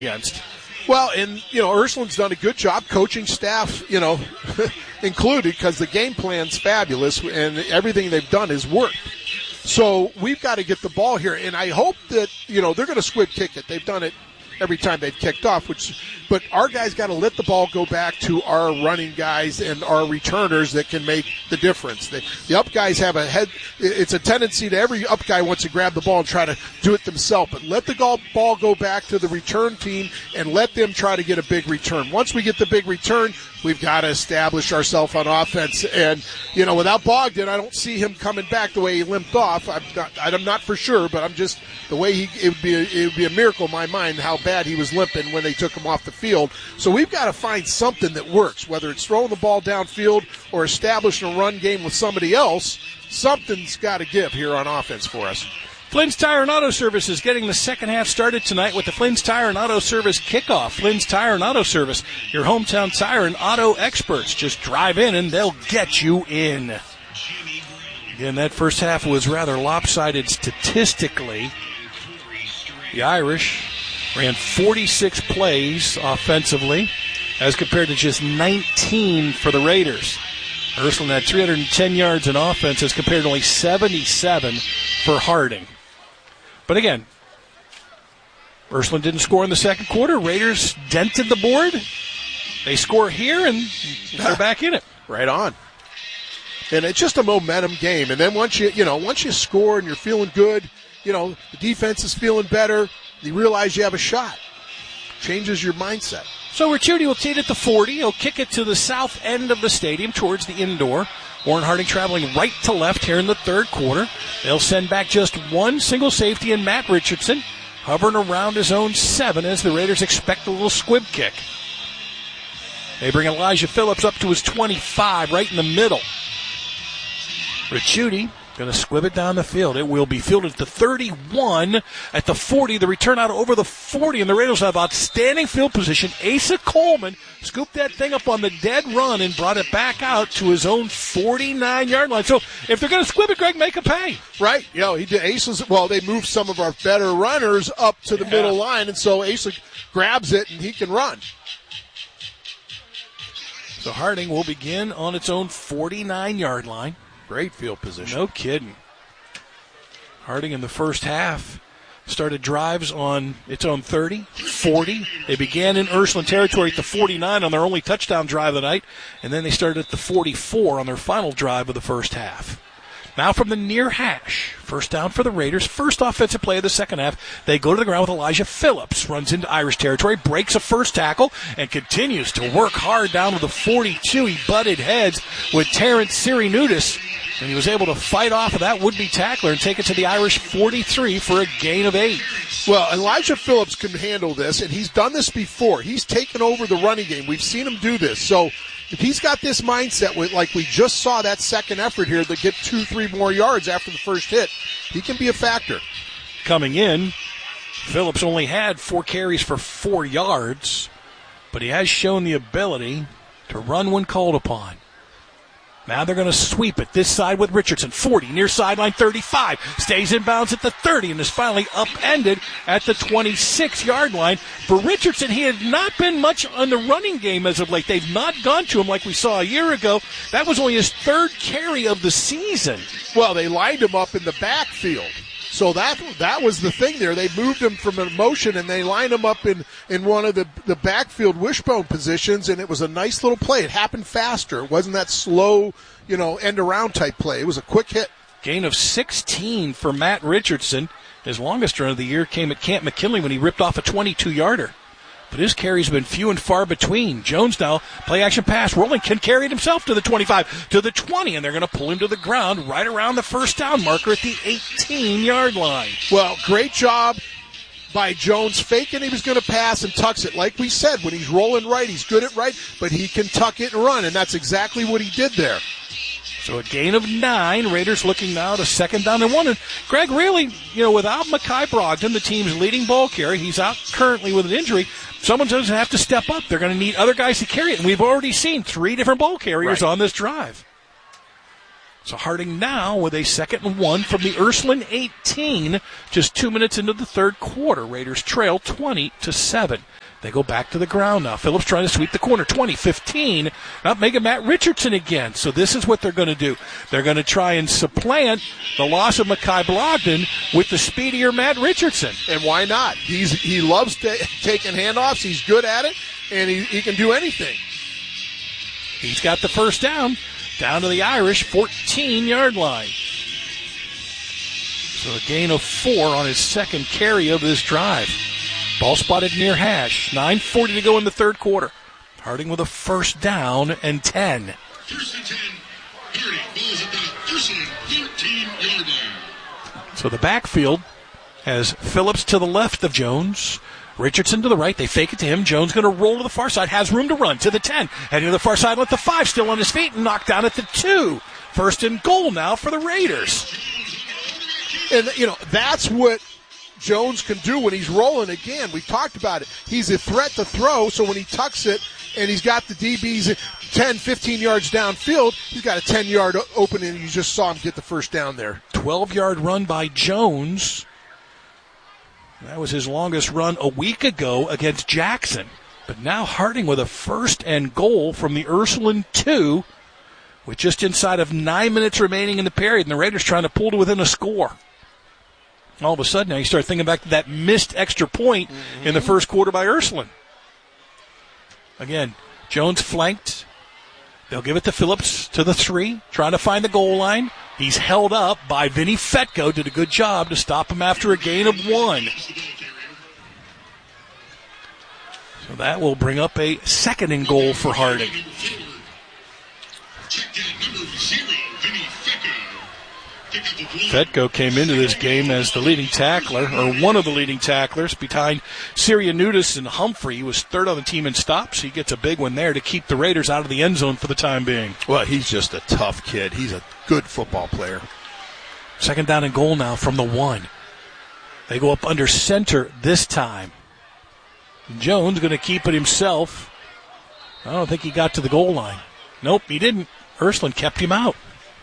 against. Well, and, Ursuline's done a good job, coaching staff, included, because the game plan's fabulous and everything they've done has worked. So we've got to get the ball here, and I hope that, they're going to squib kick it. They've done it every time they've kicked off, but our guys got to let the ball go back to our running guys and our returners that can make the difference. The up guys have it's a tendency to every up guy wants to grab the ball and try to do it themselves, but let the ball go back to the return team and let them try to get a big return. Once we get the big return, we've got to establish ourselves on offense, and, without Bogdan, I don't see him coming back the way he limped off. I'm not for sure, but I'm just, the way it would be a miracle in my mind how bad he was limping when they took him off the field. So we've got to find something that works, whether it's throwing the ball downfield or establishing a run game with somebody else. Something's got to give here on offense for us. Flynn's Tire and Auto Service is getting the second half started tonight with the Flynn's Tire and Auto Service kickoff. Flynn's Tire and Auto Service, your hometown tire and auto experts. Just drive in and they'll get you in. Again, that first half was rather lopsided statistically. The Irish ran 46 plays offensively as compared to just 19 for the Raiders. Ursuline had 310 yards in offense as compared to only 77 for Harding. But again, Ursuline didn't score in the second quarter. Raiders dented the board. They score here, and they're back in it. Right on. And it's just a momentum game. And then once you score and you're feeling good, the defense is feeling better, you realize you have a shot. Changes your mindset. So Ricciuti will tee it at the 40. He'll kick it to the south end of the stadium towards the indoor. Warren Harding traveling right to left here in the third quarter. They'll send back just one single safety in Matt Richardson, hovering around his own 7 as the Raiders expect a little squib kick. They bring Elijah Phillips up to his 25, right in the middle. Ricciuti going to squib it down the field. It will be fielded at the 31, at the 40. The return out over the 40, and the Raiders have outstanding field position. Asa Coleman scooped that thing up on the dead run and brought it back out to his own 49-yard line. So if they're going to squib it, Greg, make a pay. Right. He did. They moved some of our better runners up to the middle line, and so Asa grabs it, and he can run. So Harding will begin on its own 49-yard line. Great field position. No kidding. Harding in the first half started drives on its own 30, 40. They began in Ursuline territory at the 49 on their only touchdown drive of the night, and then they started at the 44 on their final drive of the first half. Now from the near hash, first down for the Raiders, first offensive play of the second half. They go to the ground with Elijah Phillips, runs into Irish territory, breaks a first tackle, and continues to work hard down to the 42. He butted heads with Terrence Sirinudis, and he was able to fight off of that would-be tackler and take it to the Irish 43 for a gain of 8. Well, Elijah Phillips can handle this, and he's done this before. He's taken over the running game. We've seen him do this. So if he's got this mindset, like we just saw that second effort here, to get 2-3 more yards after the first hit, he can be a factor. Coming in, Phillips only had 4 carries for 4 yards, but he has shown the ability to run when called upon. Now they're going to sweep it this side with Richardson. 40, near sideline 35. Stays in bounds at the 30 and is finally upended at the 26-yard line. For Richardson, he had not been much on the running game as of late. They've not gone to him like we saw a year ago. That was only his 3rd carry of the season. Well, they lined him up in the backfield. So that was the thing there. They moved him from a motion, and they lined him up in one of the backfield wishbone positions, and it was a nice little play. It happened faster. It wasn't that slow, end-around type play. It was a quick hit. Gain of 16 for Matt Richardson. His longest run of the year came at Camp McKinley when he ripped off a 22-yarder. But his carries have been few and far between. Jones now, play-action pass. Rollington carried himself to the 25, to the 20, and they're going to pull him to the ground right around the first down marker at the 18-yard line. Well, great job by Jones, faking he was going to pass and tucks it. Like we said, when he's rolling right, he's good at right, but he can tuck it and run, and that's exactly what he did there. So a gain of 9. Raiders looking now to 2nd down and 1. And Greg, really, without Mekhi Brogdon, the team's leading ball carrier, he's out currently with an injury. Someone doesn't have to step up. They're going to need other guys to carry it. And we've already seen 3 different ball carriers on this drive. So Harding now with a 2nd and 1 from the Ursuline 18, just 2 minutes into the third quarter. Raiders trail 20-7. They go back to the ground now. Phillips trying to sweep the corner. 20-15. Not making Matt Richardson again. So this is what they're going to do. They're going to try and supplant the loss of Mekhi Brogdon with the speedier Matt Richardson. And why not? He loves taking handoffs. He's good at it, and he can do anything. He's got the first down to the Irish 14-yard line. So a gain of 4 on his second carry of this drive. Ball spotted near hash. 9:40 to go in the third quarter. Harding with a first down and 10. First and 10. Harding balls at the Ursuline 13-yard line. So the backfield has Phillips to the left of Jones. Richardson to the right. They fake it to him. Jones going to roll to the far side. Has room to run to the 10. Heading to the far side. Let the 5 still on his feet and knocked down at the 2. First and goal now for the Raiders. And, that's what Jones can do when he's rolling again. We talked about it. He's a threat to throw, so when he tucks it and he's got the DBs 10, 15 yards downfield, he's got a 10-yard opening. You just saw him get the first down there. 12-yard run by Jones. That was his longest run a week ago against Jackson. But now Harding with a first and goal from the Ursuline 2 with just inside of 9 minutes remaining in the period, and the Raiders trying to pull to within a score. All of a sudden, now you start thinking back to that missed extra point in the first quarter by Ursuline. Again, Jones flanked. They'll give it to Phillips to the 3, trying to find the goal line. He's held up by Vinny Fetko. Did a good job to stop him after a gain of 1. So that will bring up a second and goal for Harding. Fetko came into this game as the leading tackler, or one of the leading tacklers, behind Sirianudis and Humphrey. He was third on the team in stops. He gets a big one there to keep the Raiders out of the end zone for the time being. Well, he's just a tough kid. He's a good football player. Second down and goal now from the 1. They go up under center this time. Jones going to keep it himself. I don't think he got to the goal line. Nope, he didn't. Ursuline kept him out.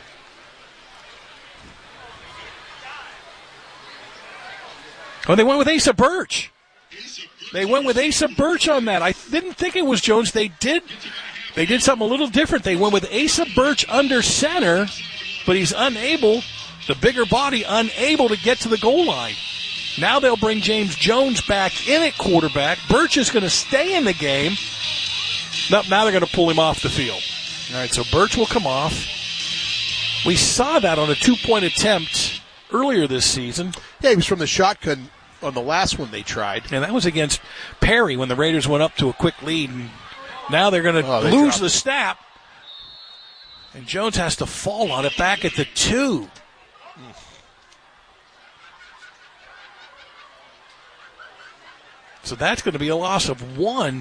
Oh, they went with Asa Birch. They went with Asa Birch on that. I didn't think it was Jones. They did something a little different. They went with Asa Birch under center, but he's unable, the bigger body, unable to get to the goal line. Now they'll bring James Jones back in at quarterback. Birch is going to stay in the game. Now they're going to pull him off the field. All right, so Birch will come off. We saw that on a 2-point attempt earlier this season. Yeah, he was from the shotgun on the last one they tried. And that was against Perry when the Raiders went up to a quick lead. And now they're going to lose the snap. And Jones has to fall on it back at the 2. So that's going to be a loss of 1.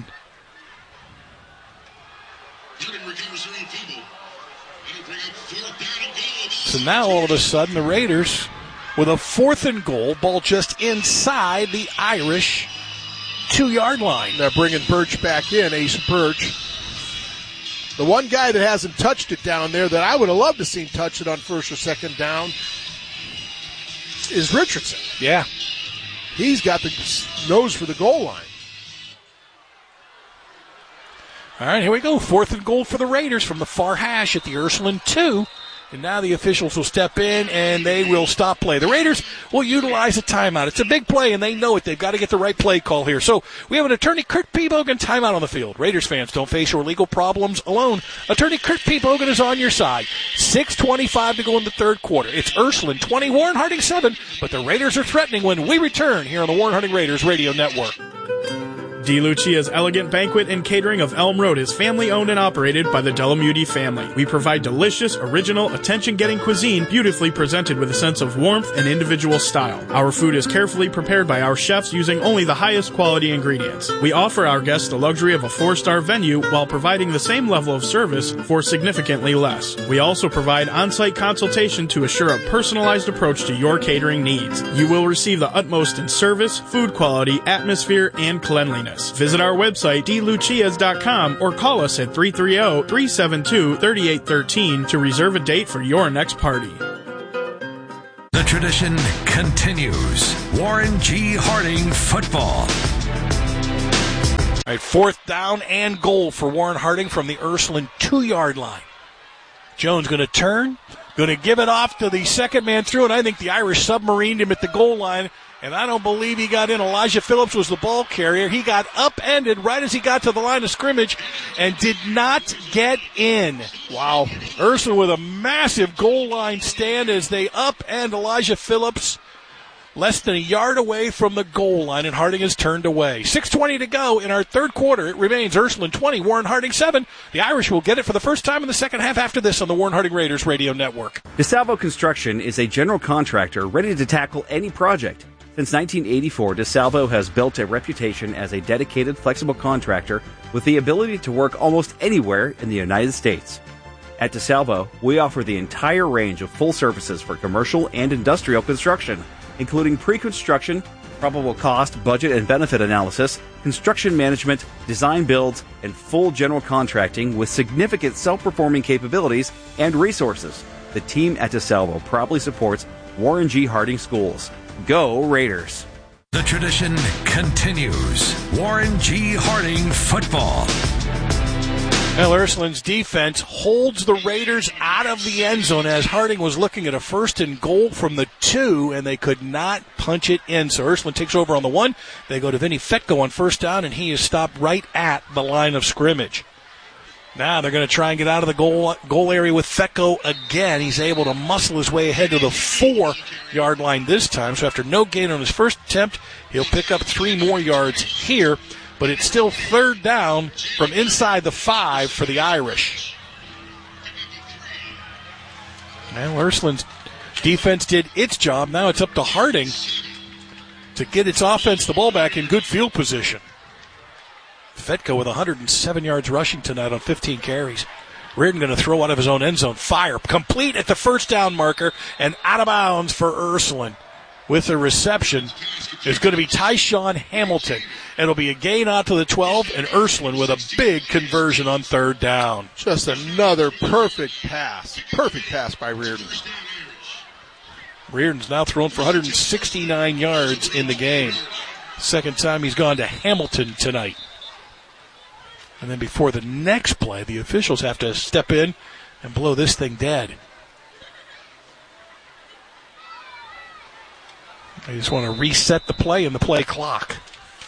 So now all of a sudden the Raiders with a 4th and goal, ball just inside the Irish 2-yard line. They're bringing Birch back in, Asa Birch. The one guy that hasn't touched it down there that I would have loved to see touch it on first or second down is Richardson. Yeah. He's got the nose for the goal line. All right, here we go. 4th and goal for the Raiders from the far hash at the Ursuline 2. And now the officials will step in, and they will stop play. The Raiders will utilize a timeout. It's a big play, and they know it. They've got to get the right play call here. So we have an attorney, Kurt P. Bogan, timeout on the field. Raiders fans, don't face your legal problems alone. Attorney Kurt P. Bogan is on your side. 6:25 to go in the third quarter. It's Ursuline 20, Warren Harding 7, but the Raiders are threatening when we return here on the Warren Harding Raiders Radio Network. DeLucia's Elegant Banquet and Catering of Elm Road is family-owned and operated by the Delamuti family. We provide delicious, original, attention-getting cuisine beautifully presented with a sense of warmth and individual style. Our food is carefully prepared by our chefs using only the highest quality ingredients. We offer our guests the luxury of a 4-star venue while providing the same level of service for significantly less. We also provide on-site consultation to assure a personalized approach to your catering needs. You will receive the utmost in service, food quality, atmosphere, and cleanliness. Visit our website, dlucias.com, or call us at 330-372-3813 to reserve a date for your next party. The tradition continues. Warren G. Harding football. All right, 4th down and goal for Warren Harding from the Ursuline 2-yard line. Jones going to turn, going to give it off to the second man through, and I think the Irish submarined him at the goal line, and I don't believe he got in. Elijah Phillips was the ball carrier. He got upended right as he got to the line of scrimmage and did not get in. Wow. Ursuline with a massive goal line stand as they upend Elijah Phillips. Less than a yard away from the goal line, and Harding is turned away. 6:20 to go in our third quarter. It remains Ursuline 20, Warren Harding 7. The Irish will get it for the first time in the second half after this on the Warren Harding Raiders Radio Network. DeSalvo Construction is a general contractor ready to tackle any project. Since 1984, DeSalvo has built a reputation as a dedicated, flexible contractor with the ability to work almost anywhere in the United States. At DeSalvo, we offer the entire range of full services for commercial and industrial construction, including pre-construction, probable cost, budget, and benefit analysis, construction management, design builds, and full general contracting with significant self-performing capabilities and resources. The team at DeSalvo proudly supports Warren G. Harding Schools. Go Raiders! The tradition continues. Warren G. Harding football. Well, Ursuline's defense holds the Raiders out of the end zone as Harding was looking at a 1st and goal from the 2, and they could not punch it in. So Ursuline takes over on the 1. They go to Vinny Fetko on 1st down, and he is stopped right at the line of scrimmage. Now they're going to try and get out of the goal area with Fetko again. He's able to muscle his way ahead to the 4-yard line this time. So after no gain on his first attempt, he'll pick up 3 more yards here. But it's still 3rd down from inside the 5 for the Irish. Now Ursuline's defense did its job. Now it's up to Harding to get its offense the ball back in good field position. Fetko with 107 yards rushing tonight on 15 carries. Reardon going to throw out of his own end zone. Fire complete at the 1st down marker and out of bounds for Ursuline. With the reception is going to be Tyshawn Hamilton. It'll be a gain out to the 12, and Ursuline with a big conversion on 3rd down. Just another perfect pass. Perfect pass by Reardon. Reardon's now thrown for 169 yards in the game. Second time he's gone to Hamilton tonight. And then before the next play, the officials have to step in and blow this thing dead. They just want to reset the play and the play clock.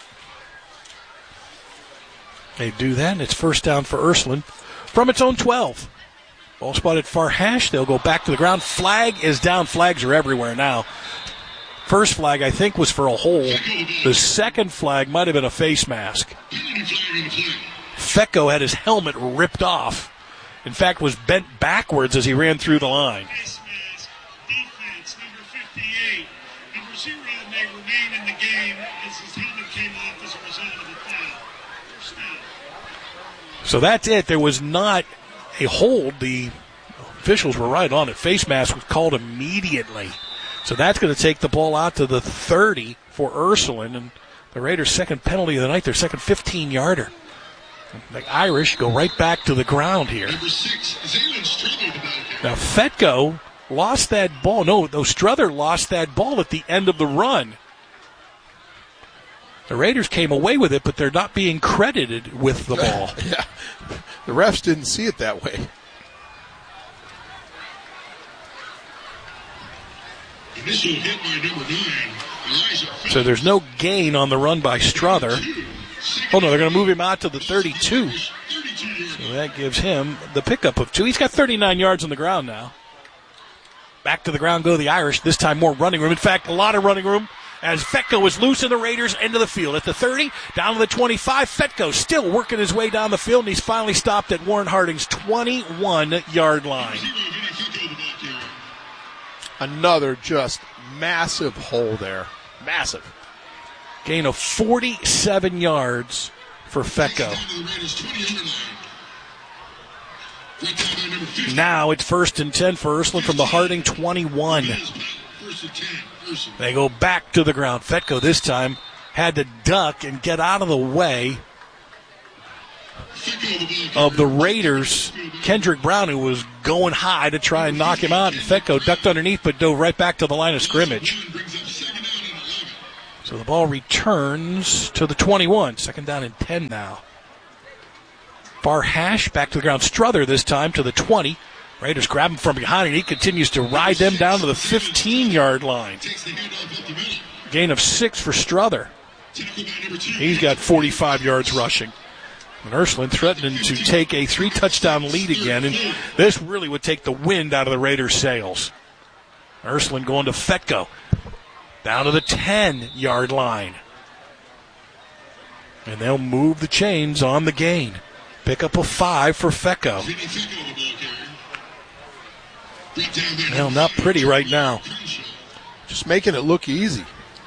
They do that, and it's 1st down for Ursuline from its own 12. Ball spotted far hash. They'll go back to the ground. Flag is down. Flags are everywhere now. First flag, I think, was for a hold. The second flag might have been a face mask. Fetko had his helmet ripped off. In fact, was bent backwards as he ran through the line. Defense, number 58. Number 0 may remain in the game as his helmet came off as a result of the foul. First down. So that's it. There was not a hold. The officials were right on it. Face mask was called immediately. So that's going to take the ball out to the 30 for Ursuline. And the Raiders' second penalty of the night, their second 15-yarder. The Irish go right back to the ground here. Number 6, Zaylen struggled about that. Now, Fetko lost that ball. No, Struther lost that ball at the end of the run. The Raiders came away with it, but they're not being credited with the ball. Yeah, the refs didn't see it that way. Initial hit by number 9, Elijah. So there's no gain on the run by Struther. Oh, no, they're going to move him out to the 32. So that gives him the pickup of 2. He's got 39 yards on the ground now. Back to the ground go the Irish. This time more running room. In fact, a lot of running room as Fetko is loose in the Raiders into the field. At the 30, down to the 25. Fetko still working his way down the field, and he's finally stopped at Warren Harding's 21-yard line. Another just massive hole there. Massive. Gain of 47 yards for Fetko. Now it's 1st and 10 for Ursuline from the Harding 21. They go back to the ground. Fetko this time had to duck and get out of the way of the Raiders. Kendrick Brown, who was going high to try and knock him out, and Fetko ducked underneath but dove right back to the line of scrimmage. So the ball returns to the 21. Second down and 10 now. Far hash back to the ground. Strother this time to the 20. Raiders grab him from behind, and he continues to ride them down to the 15-yard line. Gain of 6 for Strother. He's got 45 yards rushing. And Ursuline threatening to take a 3-touchdown lead again, and this really would take the wind out of the Raiders' sails. Ursuline going to Fetko. Down to the 10-yard line. And they'll move the chains on the gain. Pick up a 5 for Fetko. Well, not pretty right now. Just making it look easy.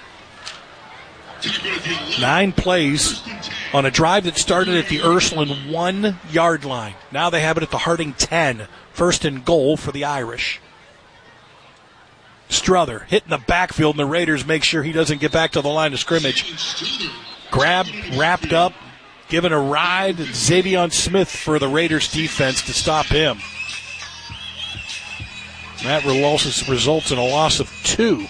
9 plays on a drive that started at the Ursuline 1-yard line. Now they have it at the Harding 10. First and goal for the Irish. Strother hitting the backfield, and the Raiders make sure he doesn't get back to the line of scrimmage. Grabbed, wrapped up, given a ride. Xavion Smith for the Raiders defense to stop him. That results in a loss of 2.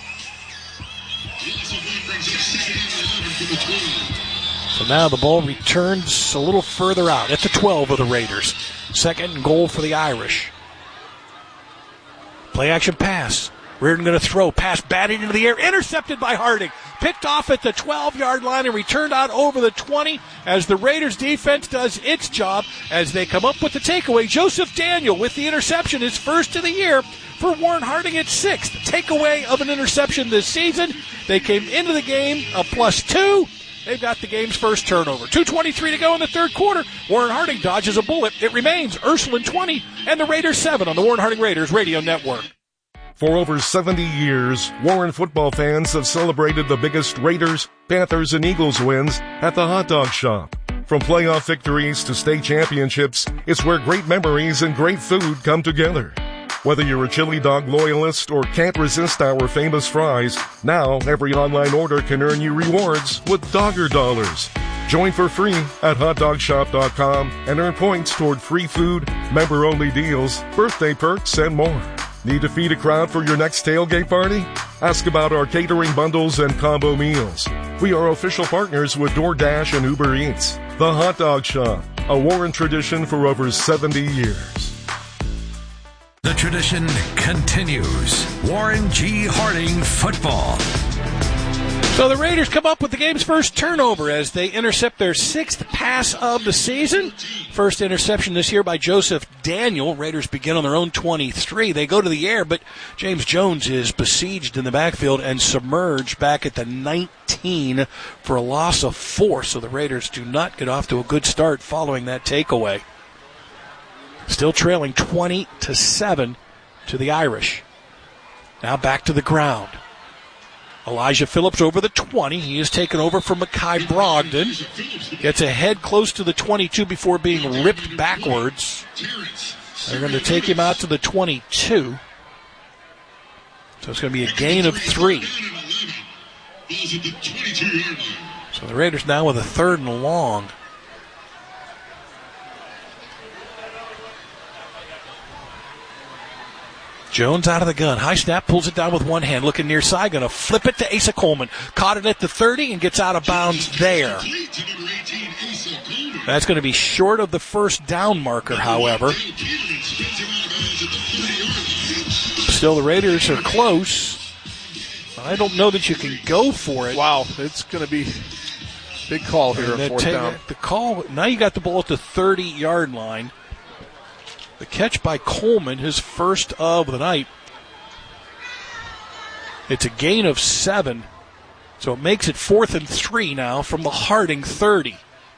So now the ball returns a little further out at the 12 of the Raiders. Second and goal for the Irish. Play action pass. Reardon going to throw. Pass batted into the air. Intercepted by Harding. Picked off at the 12-yard line and returned out over the 20 as the Raiders defense does its job as they come up with the takeaway. Joseph Daniel with the interception, his first of the year for Warren Harding at 6th. Takeaway of an interception this season. They came into the game a +2. They've got the game's first turnover. 2:23 to go in the third quarter. Warren Harding dodges a bullet. It remains Ursuline 20 and the Raiders 7 on the Warren Harding Raiders Radio Network. For over 70 years, Warren football fans have celebrated the biggest Raiders, Panthers, and Eagles wins at the Hot Dog Shop. From playoff victories to state championships, it's where great memories and great food come together. Whether you're a chili dog loyalist or can't resist our famous fries, now every online order can earn you rewards with Dogger Dollars. Join for free at hotdogshop.com and earn points toward free food, member-only deals, birthday perks, and more. Need to feed a crowd for your next tailgate party? Ask about our catering bundles and combo meals. We are official partners with DoorDash and Uber Eats. The Hot Dog Shop, a Warren tradition for over 70 years. The tradition continues. Warren G. Harding football. So the Raiders come up with the game's first turnover as they intercept their 6th pass of the season. First interception this year by Joseph Daniel. Raiders begin on their own 23. They go to the air, but James Jones is besieged in the backfield and submerged back at the 19 for a loss of 4. So the Raiders do not get off to a good start following that takeaway. Still trailing 20-7 to the Irish. Now back to the ground. Elijah Phillips over the 20. He is taken over from Mekhi Brogdon. Gets ahead close to the 22 before being ripped backwards. They're going to take him out to the 22. So it's going to be a gain of 3. So the Raiders now with a 3rd and long. Jones out of the gun. High snap, pulls it down with one hand. Looking near side, going to flip it to Asa Coleman. Caught it at the 30 and gets out of bounds there. That's going to be short of the first down marker, however. Still, the Raiders are close. I don't know that you can go for it. Wow, it's going to be a big call here on 4th down. The call, now you got the ball at the 30-yard line. The catch by Coleman, his first of the night. It's a gain of 7. So it makes it 4th and 3 now from the Harding 30.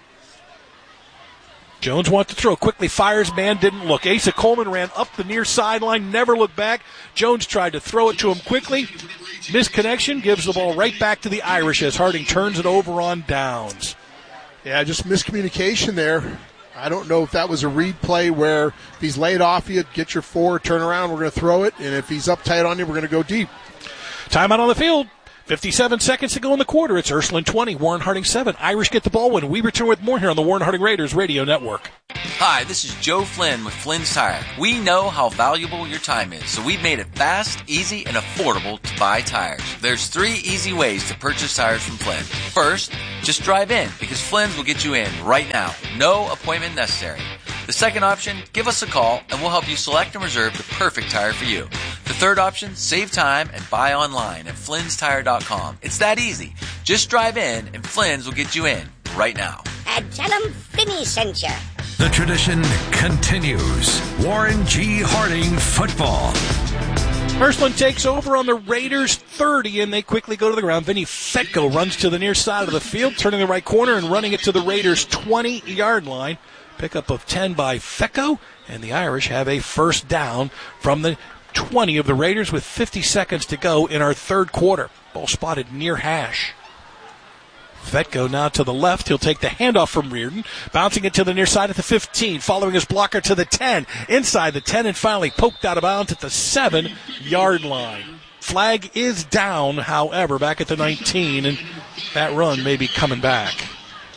Jones wants to throw. Quickly fires. Man didn't look. Asa Coleman ran up the near sideline, never looked back. Jones tried to throw it to him quickly. Misconnection gives the ball right back to the Irish as Harding turns it over on downs. Yeah, just miscommunication there. I don't know if that was a read play where if he's laid off you, get your 4, turn around, we're going to throw it. And if he's up tight on you, we're going to go deep. Timeout on the field. 57 seconds to go in the quarter. It's Ursuline 20, Warren Harding 7. Irish get the ball when we return with more here on the Warren Harding Raiders Radio Network. Hi, this is Joe Flynn with Flynn's Tire. We know how valuable your time is, so we've made it fast, easy, and affordable to buy tires. There's 3 easy ways to purchase tires from Flynn. First, just drive in, because Flynn's will get you in right now. No appointment necessary. The second option, give us a call, and we'll help you select and reserve the perfect tire for you. The third option, save time and buy online at flynnstire.com. It's that easy. Just drive in, and Flynn's will get you in right now. And tell them Finney sent you. The tradition continues. Warren G. Harding football. Ursuline takes over on the Raiders 30, and they quickly go to the ground. Vinny Fetko runs to the near side of the field, turning the right corner and running it to the Raiders' 20-yard line. Pickup of 10 by Fecco, and the Irish have a first down from the 20 of the Raiders with 50 seconds to go in our third quarter. Ball spotted near hash. Fetko now to the left. He'll take the handoff from Reardon, bouncing it to the near side at the 15, following his blocker to the 10, inside the 10, and finally poked out of bounds at the 7-yard line. Flag is down, however, back at the 19, and that run may be coming back.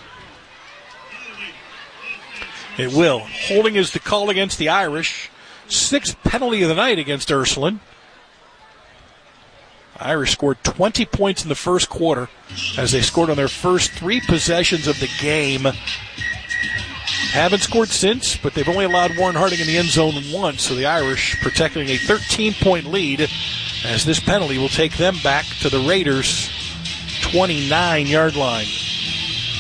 It will. Holding is the call against the Irish. 6th penalty of the night against Ursuline. Irish scored 20 points in the first quarter as they scored on their first 3 possessions of the game. Haven't scored since, but they've only allowed Warren Harding in the end zone once, so the Irish protecting a 13-point lead as this penalty will take them back to the Raiders' 29-yard line.